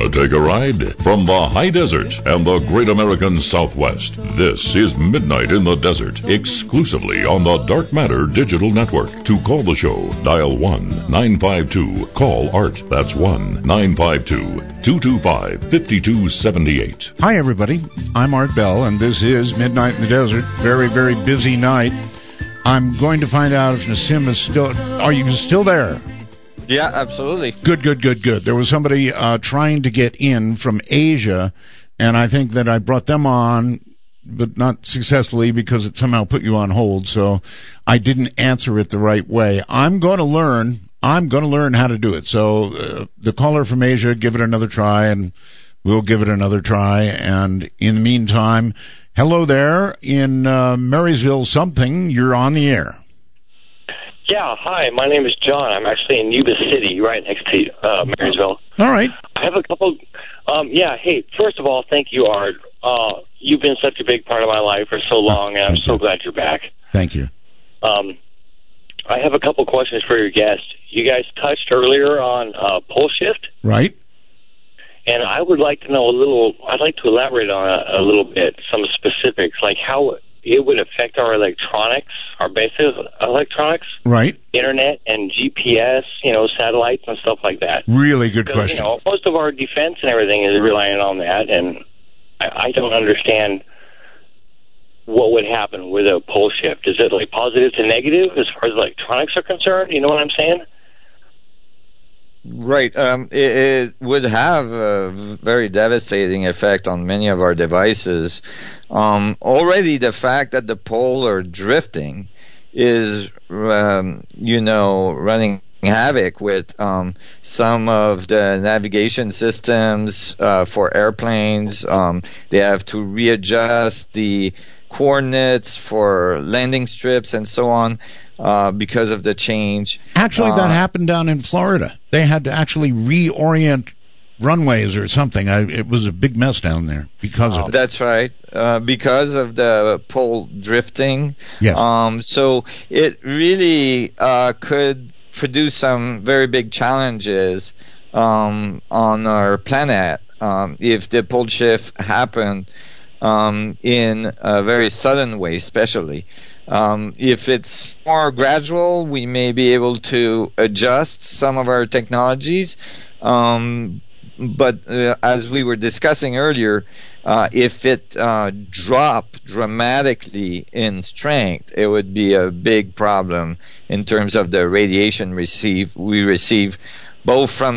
Want to take a ride? From the high desert and the great American Southwest, this is Midnight in the Desert, exclusively on the Dark Matter Digital Network. To call the show, dial 1-952-CALL-ART. That's 1-952-225-5278. Hi, everybody. I'm Art Bell, and this is Midnight in the Desert. Very, very busy night. I'm going to find out if Nassim is still... Are you still there? Yeah, absolutely. Good. There was somebody trying to get in from Asia, and I think that I brought them on, but not successfully because it somehow put you on hold, so I didn't answer it the right way. I'm going to learn how to do it. So the caller from Asia, give it another try, and we'll give it another try. And in the meantime, hello there in Marysville something. You're on the air. Yeah, hi, my name is John. I'm actually in Yuba City, right next to Marysville. All right. I have a couple... hey, first of all, thank you, Art. You've been such a big part of my life for so long, and I'm so glad you're back. Thank you. I have a couple questions for your guest. You guys touched earlier on pole shift. Right. And I would like to know I'd like to elaborate on a little bit, some specifics, like how it would affect our electronics, our basic electronics. Right. Internet and GPS, satellites and stuff like that. Really good question. Most of our defense and everything is relying on that, and I don't understand what would happen with a pole shift. Is it like positive to negative as far as electronics are concerned? You know what I'm saying? Right. It would have a very devastating effect on many of our devices. Already the fact that the pole are drifting is, running havoc with some of the navigation systems for airplanes. They have to readjust the coordinates for landing strips and so on. Because of the change. Actually, that happened down in Florida. They had to actually reorient runways or something. It was a big mess down there because of it. That's right. Because of the pole drifting. Yes. So it really could produce some very big challenges on our planet if the pole shift happened in a very sudden way, especially. If it's more gradual, we may be able to adjust some of our technologies. But as we were discussing earlier, if it dropped dramatically in strength, it would be a big problem in terms of the radiation we receive both from